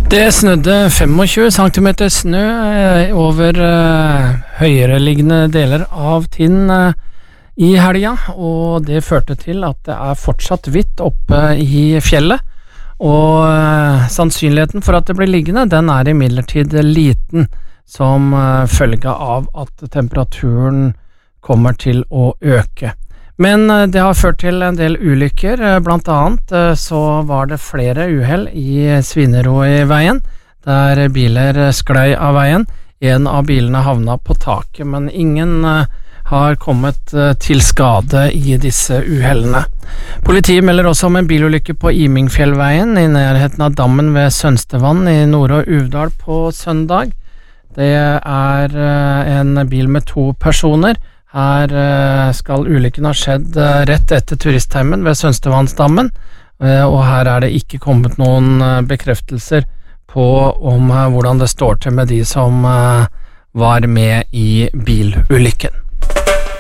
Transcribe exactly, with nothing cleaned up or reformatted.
Det snødde tjuefem centimeter snø over uh, høyereliggende deler av Tinn uh, i helga, og det førte til at det er fortsatt hvitt oppe i fjellet, og uh, sannsynligheten for at det blir liggende, den er imidlertid liten, som uh, følge av at temperaturen kommer til å øke. Men det har ført til en del ulykker, blant annet så var det flere uhell i Svineroy-veien, der biler sklei av veien. En av bilene havna på taket, men ingen har kommet til skade i disse uhellene. Politiet melder også om en bilulykke på Imingfjellveien i nærheten av dammen ved Sønstevann i Nord- og Uvdal på søndag. Det er en bil med to personer. Her skal ulykken ha skjedd rett etter turistheimen ved Sønstevannsdammen, og her er det ikke kommet noen bekreftelser på om hvordan det står til med de som var med i bilulykken.